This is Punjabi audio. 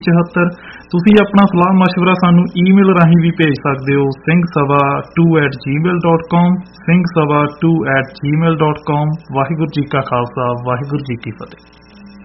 74। ਤੁਸੀਂ ਆਪਣਾ ਸਲਾਹ ਮਸ਼ਵਰਾ ਸਾਨੂੰ ਈਮੇਲ ਰਾਹੀਂ ਵੀ ਭੇਜ ਸਕਦੇ ਹੋ singh2@gmail.com singh2@gmail.com। ਵਾਹਿਗੁਰੂ ਜੀ ਕਾ ਖਾਲਸਾ, ਵਾਹਿਗੁਰੂ ਜੀ ਕੀ ਫਤਿਹ।